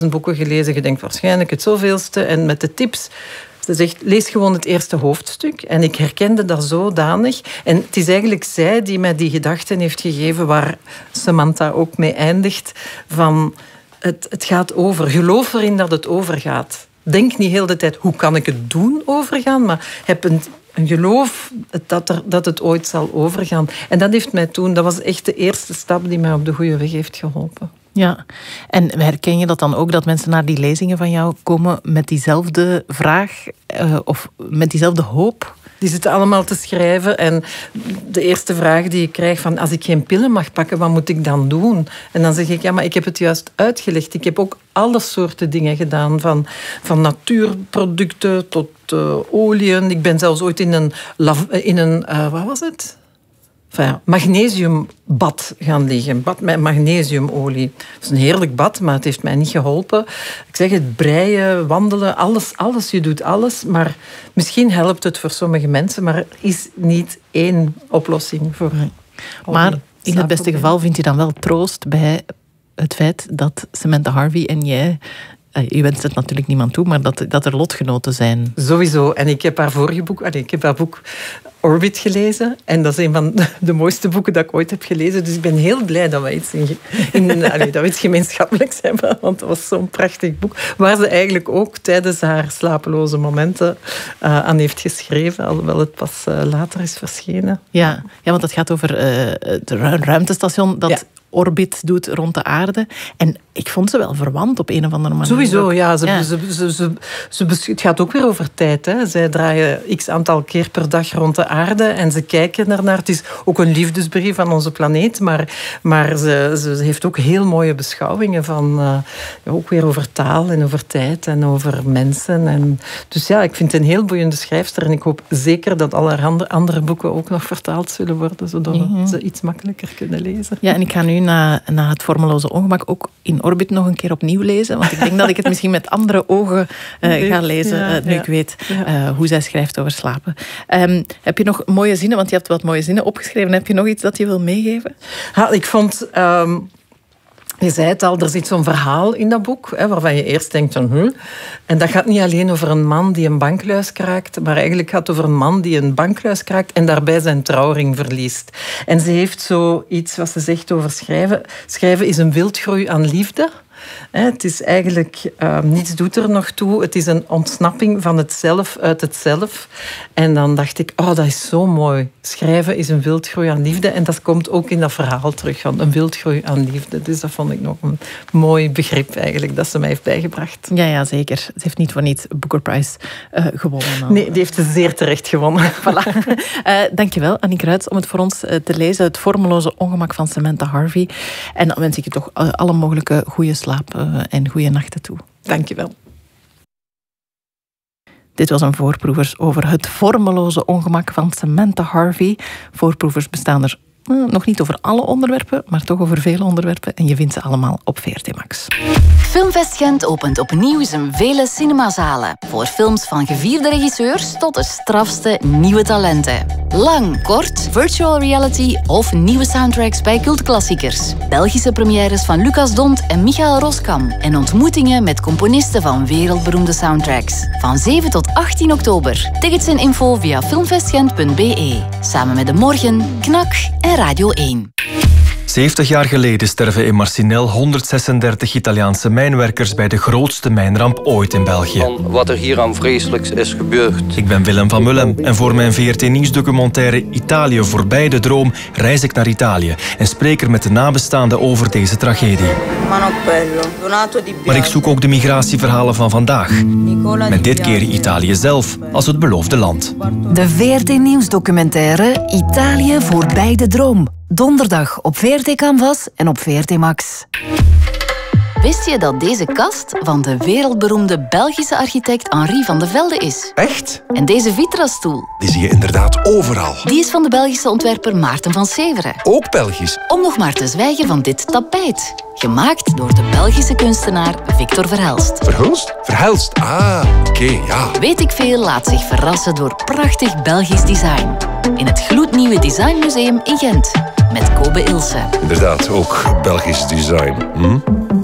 boeken gelezen. Je denkt waarschijnlijk het zoveelste. En met de tips... Ze zegt, lees gewoon het eerste hoofdstuk. En ik herkende dat zodanig. En het is eigenlijk zij die mij die gedachten heeft gegeven, waar Samantha ook mee eindigt, van het gaat over. Geloof erin dat het overgaat. Denk niet heel de tijd, hoe kan ik het doen overgaan? Maar heb een geloof dat het ooit zal overgaan. En dat heeft mij toen, dat was echt de eerste stap die mij op de goede weg heeft geholpen. Ja, en herken je dat dan ook, dat mensen naar die lezingen van jou komen met diezelfde vraag of met diezelfde hoop? Die zitten allemaal te schrijven en de eerste vraag die ik krijg van als ik geen pillen mag pakken, wat moet ik dan doen? En dan zeg ik, ja, maar ik heb het juist uitgelegd. Ik heb ook alle soorten dingen gedaan, van natuurproducten tot oliën. Ik ben zelfs ooit in een wat was het? Magnesiumbad gaan liggen. Bad met magnesiumolie. Het is een heerlijk bad, maar het heeft mij niet geholpen. Ik zeg het, breien, wandelen, alles. Je doet alles. Maar misschien helpt het voor sommige mensen, maar er is niet één oplossing voor. Maar in het beste geval vind je dan wel troost bij het feit dat Samantha Harvey en jij... Je wenst het natuurlijk niemand toe, maar dat er lotgenoten zijn. Sowieso. En ik heb haar vorige boek... ik heb haar boek Orbit gelezen. En dat is een van de mooiste boeken dat ik ooit heb gelezen. Dus ik ben heel blij dat we iets gemeenschappelijks hebben. Want dat was zo'n prachtig boek. Waar ze eigenlijk ook tijdens haar slapeloze momenten aan heeft geschreven. Alhoewel het pas later is verschenen. Ja, want het gaat over het ruimtestation dat... orbit doet rond de aarde. En ik vond ze wel verwant op een of andere manier. Sowieso, ja. Het gaat ook weer over tijd. Hè. Zij draaien x aantal keer per dag rond de aarde en ze kijken ernaar. Het is ook een liefdesbrief van onze planeet, maar ze heeft ook heel mooie beschouwingen van ook weer over taal en over tijd en over mensen. Dus ja, ik vind het een heel boeiende schrijfster en ik hoop zeker dat alle andere boeken ook nog vertaald zullen worden, zodat we ze iets makkelijker kunnen lezen. Ja, en ik ga nu na het Vormeloze Ongemak ook in Orbit nog een keer opnieuw lezen. Want ik denk dat ik het misschien met andere ogen ga lezen. Nu ik weet hoe zij schrijft over slapen. Heb je nog mooie zinnen? Want je hebt wat mooie zinnen opgeschreven. Heb je nog iets dat je wil meegeven? Ik vond... Je zei het al, er zit zo'n verhaal in dat boek, waarvan je eerst denkt van... En dat gaat niet alleen over een man die een bankluis kraakt, maar eigenlijk gaat het over een man die een bankluis kraakt en daarbij zijn trouwring verliest. En ze heeft zoiets wat ze zegt over schrijven. Schrijven is een wildgroei aan liefde. Het is eigenlijk, niets doet er nog toe. Het is een ontsnapping van het zelf uit het zelf. En dan dacht ik, dat is zo mooi. Schrijven is een wildgroei aan liefde. En dat komt ook in dat verhaal terug, van een wildgroei aan liefde. Dus dat vond ik nog een mooi begrip eigenlijk, dat ze mij heeft bijgebracht. Ja, zeker. Ze heeft niet voor niets Booker Prize gewonnen. Nee, die heeft ze zeer terecht gewonnen. Voilà. Dankjewel, Annick Ruits, om het voor ons te lezen. Het Vormeloze Ongemak van Samantha Harvey. En dan wens ik je toch alle mogelijke goede slaap en goede nachten toe. Dankjewel. Dit was een Voorproevers over het vormeloze ongemak van Samantha Harvey. Voorproevers bestaan er nog niet over alle onderwerpen, maar toch over veel onderwerpen. En je vindt ze allemaal op VRT Max. Filmfest Gent opent opnieuw zijn vele cinemazalen. Voor films van gevierde regisseurs tot de strafste nieuwe talenten. Lang, kort, virtual reality of nieuwe soundtracks bij cultklassiekers. Belgische premières van Lucas Dont en Michael Roskam. En ontmoetingen met componisten van wereldberoemde soundtracks. Van 7 tot 18 oktober. Tickets en info via filmfestgent.be. Samen met De Morgen, Knak en Radio 1. 70 jaar geleden sterven in Marcinelle 136 Italiaanse mijnwerkers bij de grootste mijnramp ooit in België. Van wat er hier aan vreselijks is gebeurd. Ik ben Willem van Mullen en voor mijn VRT-nieuwsdocumentaire Italië voorbij de droom reis ik naar Italië en spreek er met de nabestaanden over deze tragedie. Maar ik zoek ook de migratieverhalen van vandaag. Met dit keer Italië zelf als het beloofde land. De VRT-nieuwsdocumentaire Italië voorbij de droom. Donderdag op VRT Canvas en op VRT Max. Wist je dat deze kast van de wereldberoemde Belgische architect Henri van de Velde is? Echt? En deze Vitra-stoel? Die zie je inderdaad overal. Die is van de Belgische ontwerper Maarten van Severen. Ook Belgisch? Om nog maar te zwijgen van dit tapijt. Gemaakt door de Belgische kunstenaar Victor Verhelst. Verhulst? Verhelst, oké, ja. Weet ik veel laat zich verrassen door prachtig Belgisch design. In het gloednieuwe Designmuseum in Gent. Met Kobe Ilse. Inderdaad, ook Belgisch design.